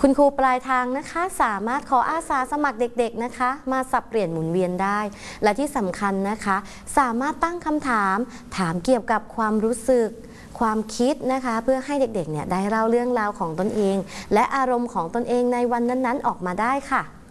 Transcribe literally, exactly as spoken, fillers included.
คุณครูปลายทางนะคะสามารถขออาสาสมัครเด็กๆนะคะมาสับเปลี่ยนหมุนเวียนได้และที่สำคัญนะคะสามารถตั้งคำถามถามเกี่ยวกับความรู้สึกความคิดนะคะเพื่อให้เด็กๆเนี่ยได้เล่าเรื่องราวของตนเองและอารมณ์ของตนเองในวันนั้นๆออกมาได้ค่ะ